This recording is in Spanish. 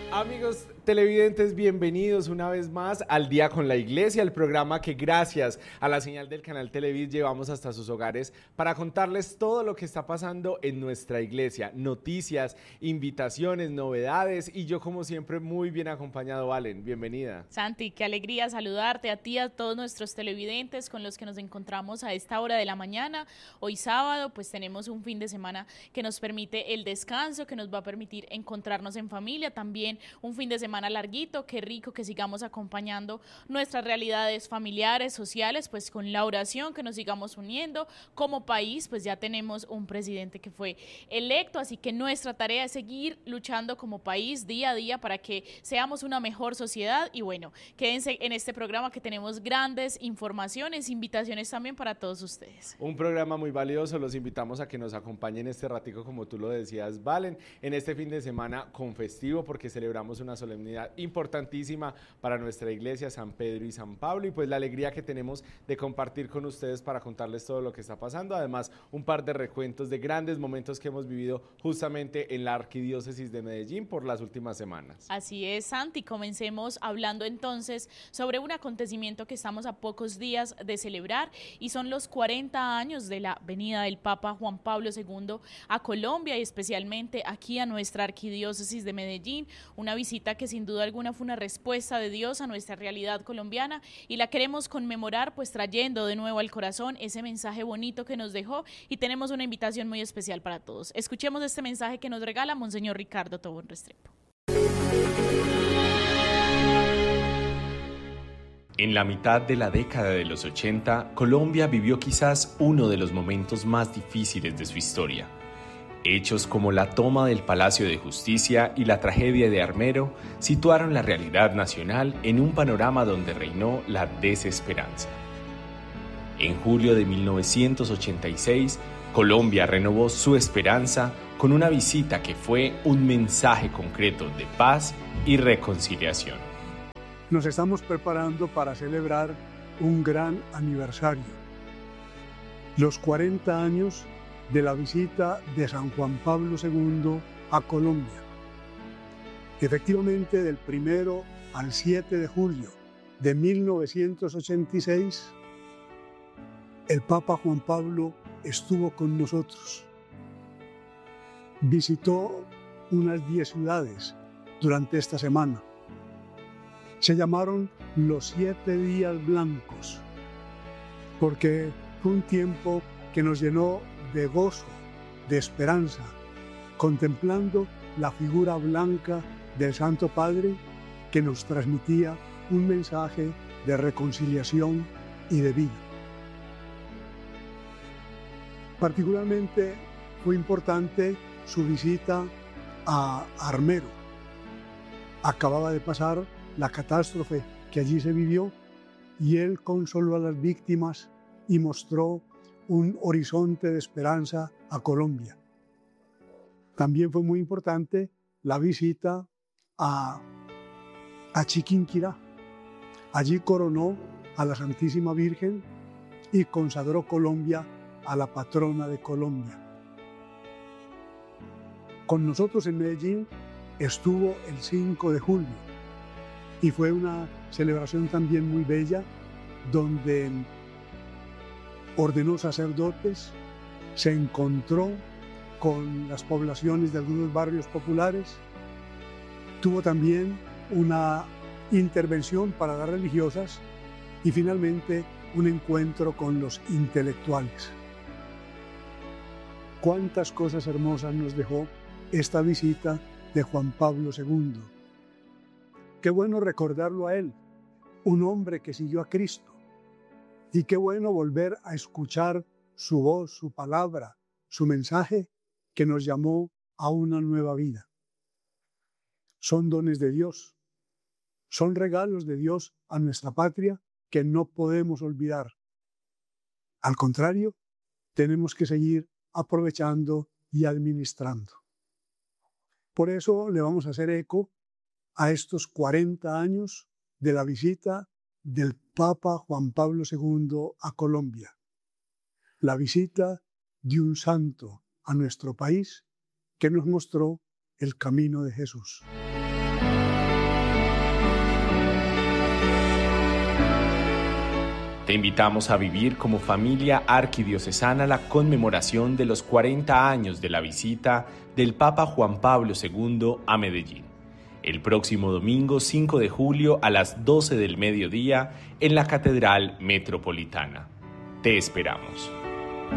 Amigos televidentes, bienvenidos una vez más al Día con la Iglesia, el programa que gracias a la señal del canal Televid llevamos hasta sus hogares para contarles todo lo que está pasando en nuestra iglesia, noticias, invitaciones, novedades y yo como siempre muy bien acompañado. Valen, bienvenida. Santi, qué alegría saludarte a ti, a todos nuestros televidentes con los que nos encontramos a esta hora de la mañana. Hoy sábado pues tenemos un fin de semana que nos permite el descanso, que nos va a permitir encontrarnos en familia, también un fin de semana larguito. Qué rico que sigamos acompañando nuestras realidades familiares, sociales, pues con la oración, que nos sigamos uniendo. Como país pues ya tenemos un presidente que fue electo, así que nuestra tarea es seguir luchando como país día a día para que seamos una mejor sociedad. Y bueno, quédense en este programa que tenemos grandes informaciones, invitaciones también para todos ustedes. Un programa muy valioso, los invitamos a que nos acompañen este ratico, como tú lo decías, Valen, en este fin de semana con festivo, porque celebramos una solemnidad importantísima para nuestra iglesia, San Pedro y San Pablo, y pues la alegría que tenemos de compartir con ustedes para contarles todo lo que está pasando, además un par de recuentos de grandes momentos que hemos vivido justamente en la Arquidiócesis de Medellín por las últimas semanas. Así es, Santi, comencemos hablando entonces sobre un acontecimiento que estamos a pocos días de celebrar y son los 40 años de la venida del Papa Juan Pablo II a Colombia y especialmente aquí a nuestra Arquidiócesis de Medellín, una visita que sin duda alguna fue una respuesta de Dios a nuestra realidad colombiana y la queremos conmemorar pues trayendo de nuevo al corazón ese mensaje bonito que nos dejó y tenemos una invitación muy especial para todos. Escuchemos este mensaje que nos regala Monseñor Ricardo Tobón Restrepo. En la mitad de la década de los 80, Colombia vivió quizás uno de los momentos más difíciles de su historia. Hechos como la toma del Palacio de Justicia y la tragedia de Armero situaron la realidad nacional en un panorama donde reinó la desesperanza. En julio de 1986, Colombia renovó su esperanza con una visita que fue un mensaje concreto de paz y reconciliación. Nos estamos preparando para celebrar un gran aniversario, los 40 años de la visita de San Juan Pablo II a Colombia. Efectivamente, del 1 al 7 de julio de 1986, el Papa Juan Pablo estuvo con nosotros. Visitó unas 10 ciudades durante esta semana. Se llamaron los 7 días blancos, porque fue un tiempo que nos llenó de gozo, de esperanza, contemplando la figura blanca del Santo Padre que nos transmitía un mensaje de reconciliación y de vida. Particularmente fue importante su visita a Armero. Acababa de pasar la catástrofe que allí se vivió y él consoló a las víctimas y mostró un horizonte de esperanza a Colombia. También fue muy importante la visita a Chiquinquirá. Allí coronó a la Santísima Virgen y consagró Colombia a la patrona de Colombia. Con nosotros en Medellín estuvo el 5 de julio y fue una celebración también muy bella donde ordenó sacerdotes, se encontró con las poblaciones de algunos barrios populares, tuvo también una intervención para las religiosas y finalmente un encuentro con los intelectuales. Cuántas cosas hermosas nos dejó esta visita de Juan Pablo II. Qué bueno recordarlo a él, un hombre que siguió a Cristo. Y qué bueno volver a escuchar su voz, su palabra, su mensaje que nos llamó a una nueva vida. Son dones de Dios, son regalos de Dios a nuestra patria que no podemos olvidar. Al contrario, tenemos que seguir aprovechando y administrando. Por eso le vamos a hacer eco a estos 40 años de la visita del Papa Juan Pablo II a Colombia. La visita de un santo a nuestro país que nos mostró el camino de Jesús. Te invitamos a vivir como familia arquidiocesana la conmemoración de los 40 años de la visita del Papa Juan Pablo II a Medellín, el próximo domingo 5 de julio a las 12 del mediodía en la Catedral Metropolitana. Te esperamos.